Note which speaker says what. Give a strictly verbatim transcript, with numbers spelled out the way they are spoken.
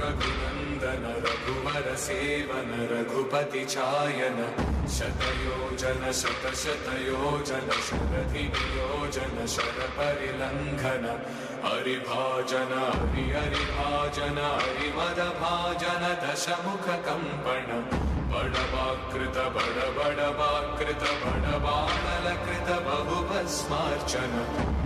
Speaker 1: Raghunandan रघुवर सेवन Raghupati चायन शतयोजन शतशतयोजन शरधियोजन शरपरिलङ्घन हरिभाजन Hari हरिभाजन हरिमदभाजन दशमुख कम्पण बडवाकृत बड बडवाकृत बडबाणलकृत बहुभस्मार्चन